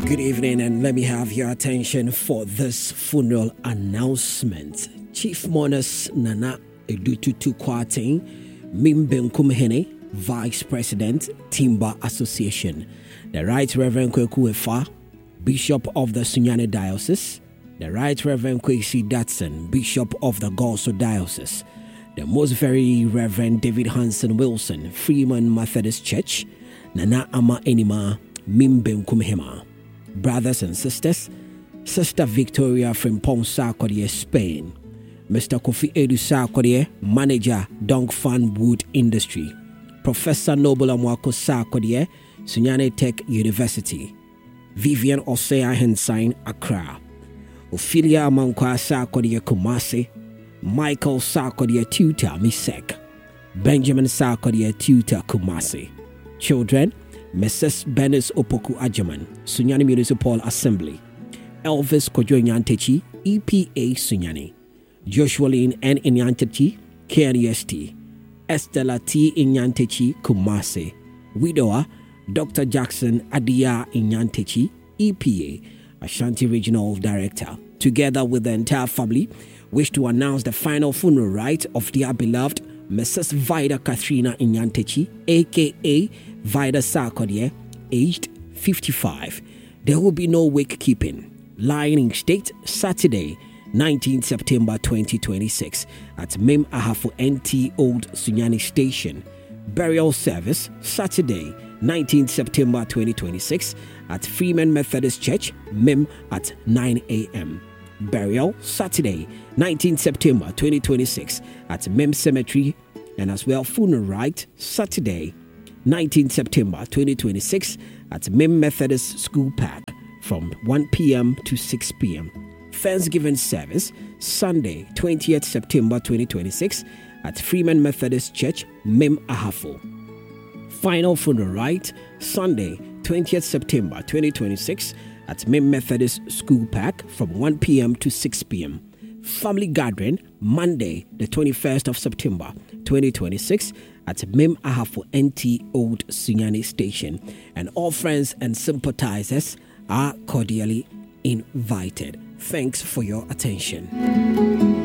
Good evening, and let me have your attention for this funeral announcement. Chief Mourners Nana Edututu Kwarteng, Mimbenkum Hene, Vice President, Timber Association, the Right Reverend Kweku Efa, Bishop of the Sunyani Diocese, the Right Reverend Kwesi Datson, Bishop of the Goso Diocese, the Most Very Reverend David Hansen Wilson, Freeman Methodist Church, Nana Ama Enima, Mimbenkum Hema. Brothers and sisters, Sister Victoria from Sarkodie, Spain, Mr. Kofi Edu Sarkodie, Manager, Dongfan Wood Industry, Professor Noble Amwako Sarkodie, Sunyani Tech University, Vivian Osea Hensign, Accra, Ophelia Amankwa Sarkodie, Kumasi, Michael Sarkodie, Tutor, Misek, Benjamin Sarkodie, Tutor, Kumasi. Children, Mrs. Benis Opoku Ajaman, Sunyani Municipal Assembly, Elvis Kojo Nyantechi, EPA Sunyani, Joshua Lin N. Nyantechi, KNEST, Estella T. Nyantechi, Kumasi, Widower, Dr. Jackson Adia Nyantechi, EPA, Ashanti Regional Director, together with the entire family, wish to announce the final funeral rite of their beloved Mrs. Vida Kathrina Nyantechi, aka Vida Sarkodie, aged 55. There will be no wake keeping. Lying in state Saturday, 19 September 2026 at Mim Ahafo NT Old Sunyani Station. Burial service Saturday, 19 September 2026 at Freeman Methodist Church, Mim at 9 a.m. Burial Saturday, 19 September 2026 at Mim Cemetery, and as well funeral rite Saturday, 19 September 2026 at Mim Methodist School Park from 1 p.m. to 6 p.m. Thanksgiving service Sunday, 20th September 2026 at Freeman Methodist Church, Mim Ahafo. Final funeral rite Sunday, 20th September 2026 at Mim Methodist School Park from 1 p.m. to 6 p.m. Family gathering Monday, the 21st of September 2026 at Mim Ahafo NT Old Sunyani Station, and all friends and sympathizers are cordially invited. Thanks for your attention.